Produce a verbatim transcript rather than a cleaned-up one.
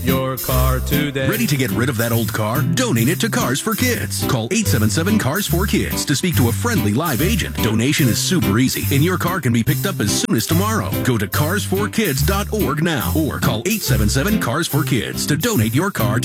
your car today. Ready to get rid of that old car? Donate it to Cars for Kids. Call eight seven seven, C A R S four kids to speak to a friendly live agent. Donation is super easy, and your car can be picked up as soon as tomorrow. Go to cars for kids dot org now or call eight seven seven, C A R S four kids to donate your car